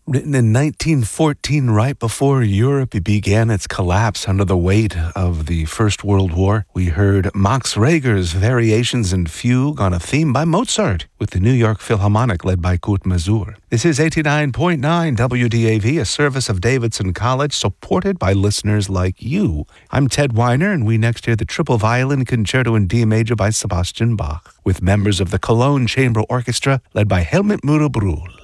Written in 1914, right before Europe began its collapse under the weight of the First World War, we heard Max Reger's Variations in Fugue on a theme by Mozart, with the New York Philharmonic led by Kurt Masur. This is 89.9 WDAV, a service of Davidson College, supported by listeners like you. I'm Ted Weiner, and we next hear the Triple Violin Concerto in D Major by Sebastian Bach, with members of the Cologne Chamber Orchestra led by Helmut Müller-Brühl.